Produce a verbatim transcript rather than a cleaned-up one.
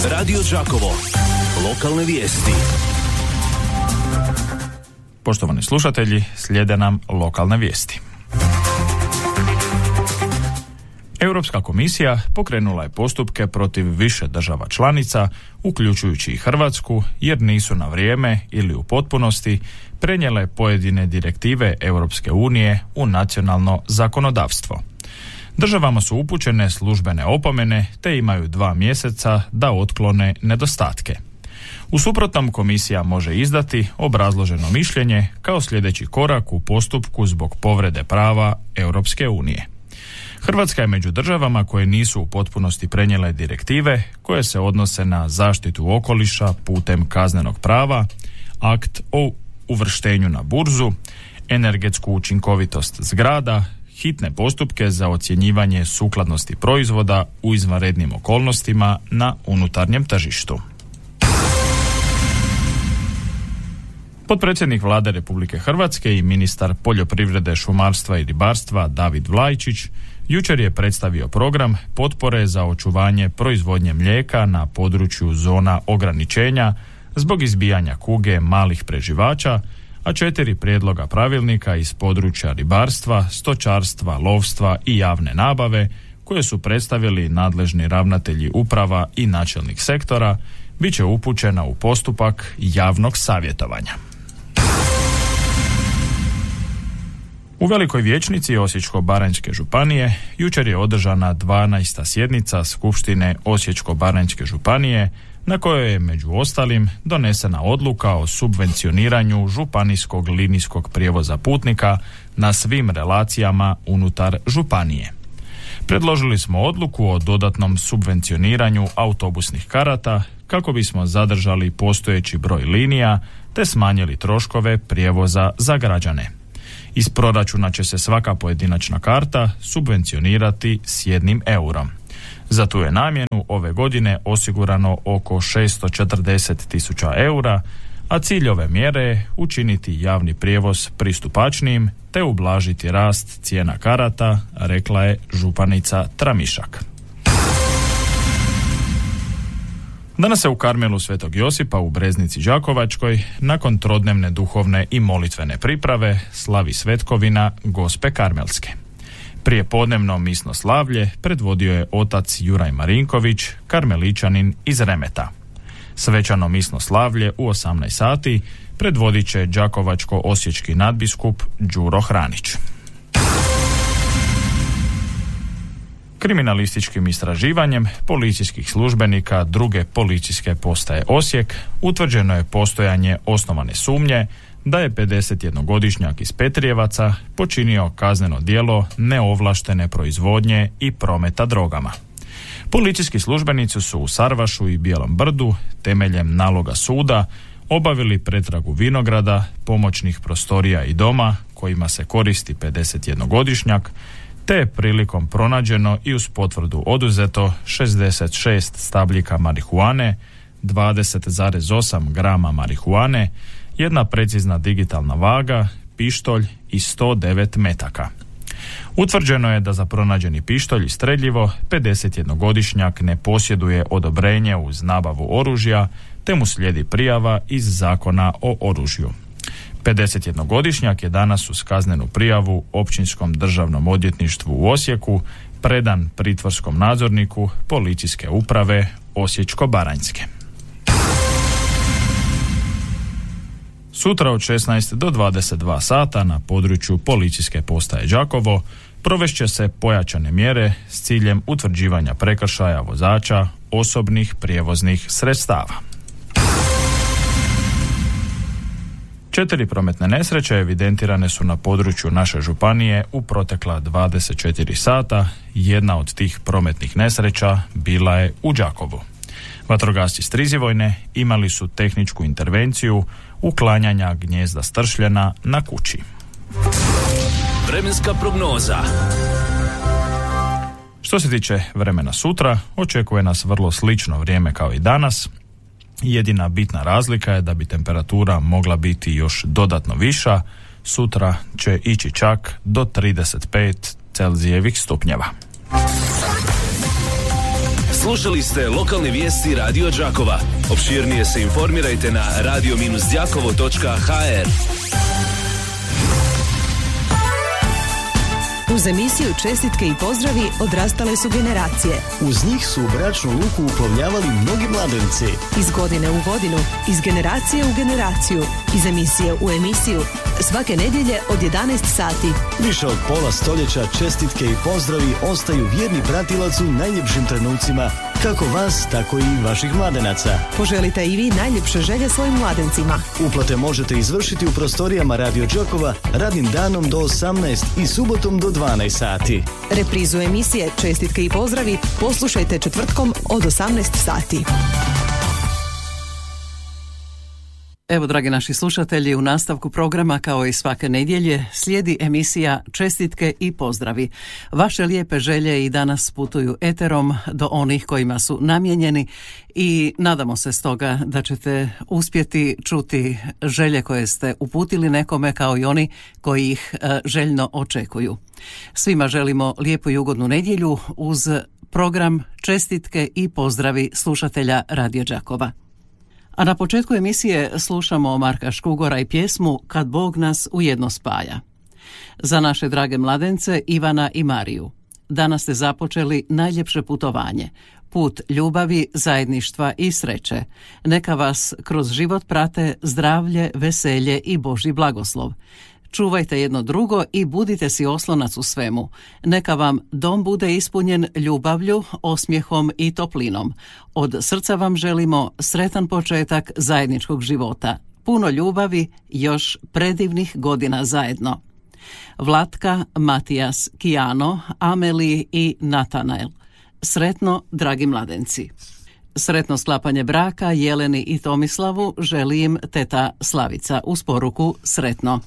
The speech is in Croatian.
Radio Đakovo. Lokalne vijesti. Poštovani slušatelji, slijede nam lokalne vijesti. Europska komisija pokrenula je postupke protiv više država članica, uključujući i Hrvatsku, jer nisu na vrijeme ili u potpunosti prenijele pojedine direktive Europske unije u nacionalno zakonodavstvo. Državama su upućene službene opomene te imaju dva mjeseca da otklone nedostatke. U suprotnom, komisija može izdati obrazloženo mišljenje kao sljedeći korak u postupku zbog povrede prava Europske unije. Hrvatska je među državama koje nisu u potpunosti prenijele direktive koje se odnose na zaštitu okoliša putem kaznenog prava, akt o uvrštenju na burzu, energetsku učinkovitost zgrada, hitne postupke za ocjenjivanje sukladnosti proizvoda u izvanrednim okolnostima na unutarnjem tržištu. Potpredsjednik Vlade Republike Hrvatske i ministar poljoprivrede, šumarstva i ribarstva David Vlajčić jučer je predstavio program potpore za očuvanje proizvodnje mlijeka na području zona ograničenja zbog izbijanja kuge malih preživača, a četiri prijedloga pravilnika iz područja ribarstva, stočarstva, lovstva i javne nabave, koje su predstavili nadležni ravnatelji uprava i načelnik sektora, bit će upućena u postupak javnog savjetovanja. U Velikoj vijećnici Osječko-baranjske županije jučer je održana dvanaesta sjednica Skupštine Osječko-baranjske županije, na kojoj je među ostalim donesena odluka o subvencioniranju županijskog linijskog prijevoza putnika na svim relacijama unutar županije. Predložili smo odluku o dodatnom subvencioniranju autobusnih karata kako bismo zadržali postojeći broj linija te smanjili troškove prijevoza za građane. Iz proračuna će se svaka pojedinačna karta subvencionirati s jednim eurom. Za tu je namjenu ove godine osigurano oko šesto četrdeset tisuća eura, a cilj ove mjere je učiniti javni prijevoz pristupačnijim te ublažiti rast cijena karata, rekla je županica Tramišak. Danas se u Karmelu Svetog Josipa u Breznici Đakovačkoj, nakon trodnevne duhovne i molitvene priprave, slavi svetkovina Gospe Karmelske. Prije podnevno misno slavlje predvodio je otac Juraj Marinković, karmeličanin iz Remeta. Svečano misno slavlje u osamnaest sati predvodit će đakovačko-osječki nadbiskup Đuro Hranić. Kriminalističkim istraživanjem policijskih službenika druge policijske postaje Osijek utvrđeno je postojanje osnovane sumnje da je pedesetjednogodišnjak iz Petrijevaca počinio kazneno djelo neovlaštene proizvodnje i prometa drogama. Policijski službenici su u Sarvašu i Bijelom Brdu temeljem naloga suda obavili pretragu vinograda, pomoćnih prostorija i doma kojima se koristi pedesetjednogodišnjak, te je prilikom pronađeno i uz potvrdu oduzeto šezdeset šest stabljika marihuane, dvadeset zarez osam grama marihuane, jedna precizna digitalna vaga, pištolj i sto devet metaka. Utvrđeno je da za pronađeni pištolj i streljivo pedesetjednogodišnjak ne posjeduje odobrenje uz nabavu oružja, te mu slijedi prijava iz Zakona o oružju. pedesetjednogodišnjak je danas uz kaznenu prijavu Općinskom državnom odvjetništvu u Osijeku predan pritvorskom nadzorniku policijske uprave Osječko-baranjske. Sutra od šesnaest do dvadeset dva sata na području policijske postaje Đakovo provešće se pojačane mjere s ciljem utvrđivanja prekršaja vozača osobnih prijevoznih sredstava. Četiri prometne nesreće evidentirane su na području naše županije u protekla dvadeset četiri sata. Jedna od tih prometnih nesreća bila je u Đakovu. Vatrogasci Strizivojne imali su tehničku intervenciju uklanjanja gnijezda stršljena na kući. Vremenska prognoza. Što se tiče vremena sutra, očekuje nas vrlo slično vrijeme kao i danas. Jedina bitna razlika je da bi temperatura mogla biti još dodatno viša. Sutra će ići čak do trideset pet Celzijevih stupnjeva. Slušali ste lokalne vijesti Radio Đakova. Opširnije se informirajte na radio dash đakovo točka ha er. Uz emisiju Čestitke i pozdravi odrastale su generacije. Uz njih su u bračnu luku uplovljavali mnogi mladenci. Iz godine u godinu, iz generacije u generaciju, iz emisije u emisiju, svake nedjelje od jedanaest sati. Više od pola stoljeća čestitke i pozdravi ostaju vjerni pratilac u najljepšim trenucima, kako vas, tako i vaših mladenaca. Poželite i vi najljepše želje svojim mladencima. Uplate možete izvršiti u prostorijama Radio Đakova radnim danom do osamnaest i subotom do dvanaest sati. Reprizu emisije Čestitke i pozdravi poslušajte četvrtkom od osamnaest sati. Evo, dragi naši slušatelji, u nastavku programa kao i svake nedjelje slijedi emisija Čestitke i pozdravi. Vaše lijepe želje i danas putuju eterom do onih kojima su namijenjeni i nadamo se stoga da ćete uspjeti čuti želje koje ste uputili nekome kao i oni koji ih željno očekuju. Svima želimo lijepu i ugodnu nedjelju uz program Čestitke i pozdravi slušatelja Radio Đakova. A na početku emisije slušamo Marka Škugora i pjesmu Kad Bog nas ujedno spaja. Za naše drage mladence Ivana i Mariju. Danas ste započeli najljepše putovanje. Put ljubavi, zajedništva i sreće. Neka vas kroz život prate zdravlje, veselje i Božji blagoslov. Čuvajte jedno drugo i budite si oslonac u svemu. Neka vam dom bude ispunjen ljubavlju, osmijehom i toplinom. Od srca vam želimo sretan početak zajedničkog života. Puno ljubavi, još predivnih godina zajedno. Vlatka, Matijas, Kijano, Ameli i Natanael. Sretno, dragi mladenci. Sretno sklapanje braka Jeleni i Tomislavu želi im teta Slavica uz poruku sretno.